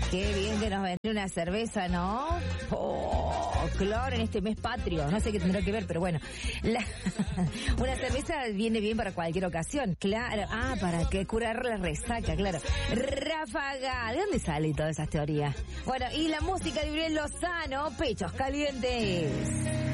Qué bien que nos vendría una cerveza, ¿no? Oh, claro, en este mes patrio. No sé qué tendrá que ver, pero bueno. Una cerveza viene bien para cualquier ocasión. Claro. Ah, para que curar la resaca, claro. Ráfaga. ¿De dónde salen todas esas teorías? Bueno, y la música de Uriel Lozano, Pechos Calientes.